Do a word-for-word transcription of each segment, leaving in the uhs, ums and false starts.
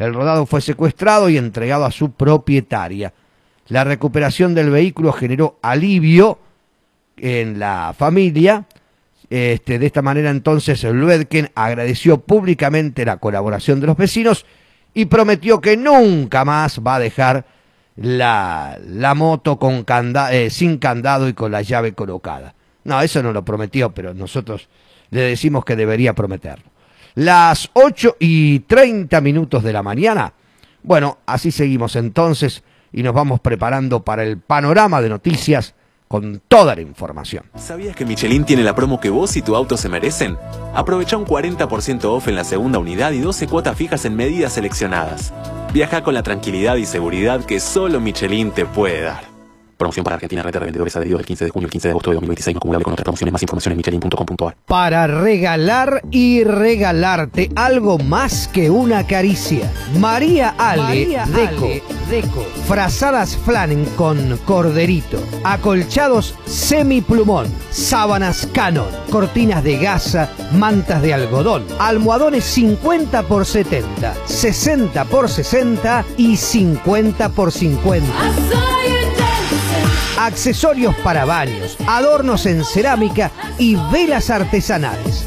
El rodado fue secuestrado y entregado a su propietaria. La recuperación del vehículo generó alivio en la familia. Este, de esta manera entonces Lüdgen agradeció públicamente la colaboración de los vecinos y prometió que nunca más va a dejar la, la moto con canda, eh, sin candado y con la llave colocada. No, eso no lo prometió, pero nosotros le decimos que debería prometerlo. Las ocho y treinta minutos de la mañana. Bueno, así seguimos entonces y nos vamos preparando para el panorama de noticias con toda la información. ¿Sabías que Michelin tiene la promo que vos y tu auto se merecen? Aprovecha un cuarenta por ciento off en la segunda unidad y doce cuotas fijas en medidas seleccionadas. Viaja con la tranquilidad y seguridad que solo Michelin te puede dar. Promoción para Argentina, red de revendedores adheridos del quince de junio al quince de agosto de dos mil veintiséis, no acumulable con otras promociones. Más información en michelin punto com punto a r. Para regalar y regalarte algo más que una caricia. María Ale, María Deco. Ale Deco. Frazadas flan con corderito. Acolchados semiplumón. Sábanas Canon. Cortinas de gasa. Mantas de algodón. Almohadones cincuenta por setenta. sesenta por sesenta y cincuenta por cincuenta. Accesorios para baños, adornos en cerámica y velas artesanales.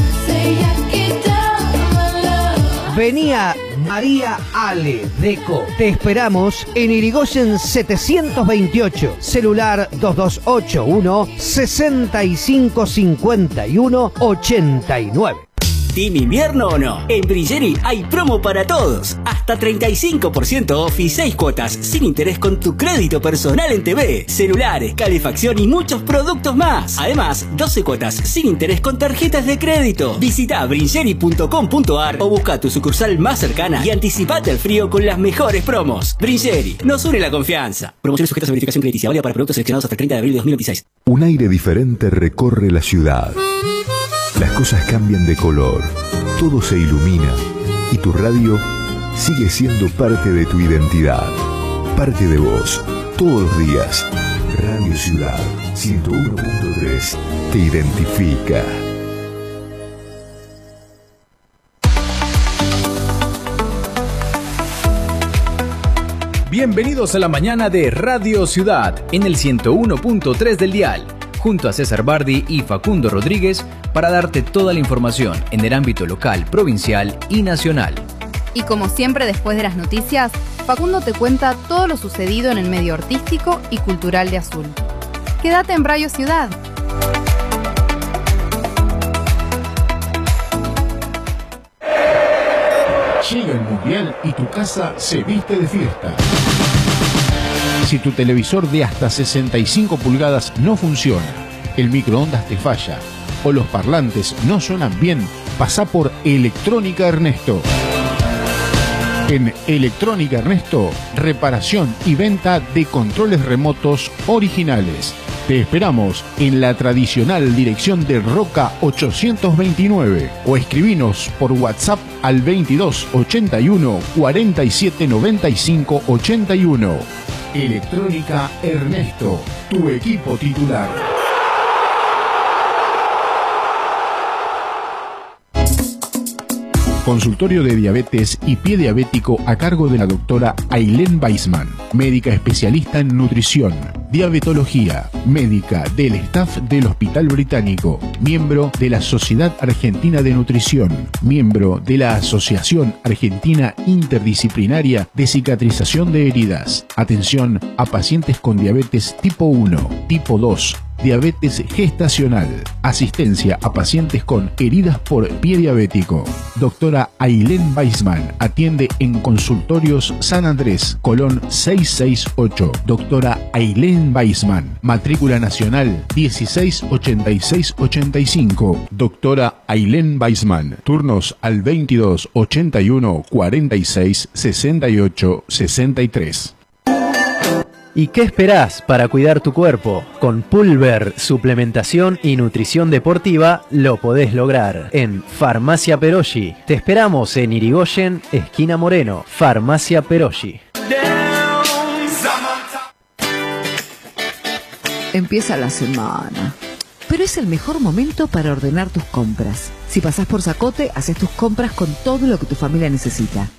Venía María Ale Deco. Te esperamos en Irigoyen setecientos veintiocho, celular dos dos ocho uno, sesenta y cinco cincuenta y uno, ochenta y nueve. ¿Team invierno o no? En Bringeri hay promo para todos. Hasta treinta y cinco por ciento off y seis cuotas sin interés con tu crédito personal en T V, celulares, calefacción y muchos productos más. Además, doce cuotas sin interés con tarjetas de crédito. Visita bringeri punto com punto a r o busca tu sucursal más cercana y anticipate al frío con las mejores promos. Bringeri, nos une la confianza. Promociones sujetas a verificación crediticia, válida para productos seleccionados hasta el treinta de abril de dos mil veintiséis. Un aire diferente recorre la ciudad. Las cosas cambian de color, todo se ilumina y tu radio sigue siendo parte de tu identidad, parte de vos, todos los días. Radio Ciudad ciento uno punto tres te identifica. Bienvenidos a la mañana de Radio Ciudad en el ciento uno punto tres del dial, junto a César Bardi y Facundo Rodríguez, para darte toda la información en el ámbito local, provincial y nacional. Y como siempre, después de las noticias, Facundo te cuenta todo lo sucedido en el medio artístico y cultural de Azul. Quédate en Radio Ciudad. Llega el Mundial y tu casa se viste de fiesta. Si tu televisor de hasta sesenta y cinco pulgadas no funciona, el microondas te falla o los parlantes no suenan bien, pasa por Electrónica Ernesto. En Electrónica Ernesto, reparación y venta de controles remotos originales. Te esperamos en la tradicional dirección de Roca ochocientos veintinueve o escribinos por WhatsApp al veintidós ochenta y uno cuarenta y siete noventa y cinco ochenta y uno. Electrónica Ernesto, tu equipo titular. Consultorio de diabetes y pie diabético a cargo de la doctora Ailén Weisman, médica especialista en nutrición, diabetología, médica del staff del Hospital Británico, miembro de la Sociedad Argentina de Nutrición, miembro de la Asociación Argentina Interdisciplinaria de Cicatrización de Heridas. Atención a pacientes con diabetes tipo uno, tipo dos, diabetes gestacional, asistencia a pacientes con heridas por pie diabético. Doctora Ailén Weisman atiende en Consultorios San Andrés, Colón seiscientos sesenta y ocho. Doctora Ailén Weisman, matrícula nacional dieciséis ochenta y seis ochenta y cinco. Doctora Ailén Weisman, turnos al veintidós ochenta y uno cuarenta y seis sesenta y ocho sesenta y tres. ¿Y qué esperás para cuidar tu cuerpo? Con Pulver, suplementación y nutrición deportiva, lo podés lograr en Farmacia Peroggi. Te esperamos en Irigoyen, esquina Moreno. Farmacia Peroggi. Empieza la semana, pero es el mejor momento para ordenar tus compras. Si pasás por Zacote, haces tus compras con todo lo que tu familia necesita.